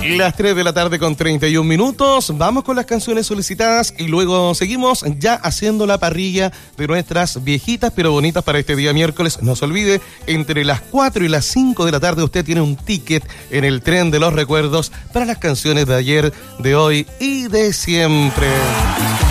Las 3 de la tarde con 31 minutos. Vamos con las canciones solicitadas y luego seguimos ya haciendo la parrilla de nuestras viejitas pero bonitas para este día miércoles. No se olvide, entre las 4 y las 5 de la tarde usted tiene un ticket en el tren de los recuerdos para las canciones de ayer, de hoy y de siempre.